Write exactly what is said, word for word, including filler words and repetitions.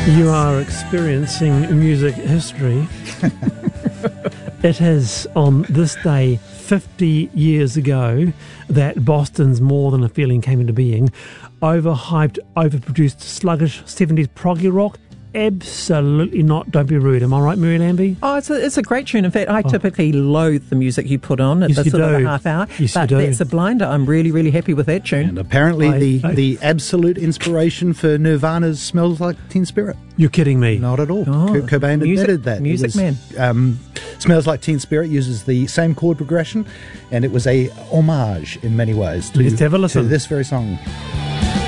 You are experiencing music history. It is on this day fifty years ago that Boston's More Than a Feeling came into being. Overhyped, overproduced, sluggish seventies proggy rock? Absolutely not. Don't be rude. Am I right, Mary Lambie? Oh, it's a, it's a great tune. In fact, I Oh. typically loathe the music you put on at Yes, this you sort of do. a half hour. Yes, you but do. that's a blinder. I'm really, really happy with that tune. And apparently I- the, I- the absolute inspiration for Nirvana's Smells Like Teen Spirit. You're kidding me. Not at all. Oh, Kurt Cobain music- admitted that. It music was, man. Um, Smells Like Teen Spirit uses the same chord progression, and it was a homage in many ways to, Let's have a listen. to this very song.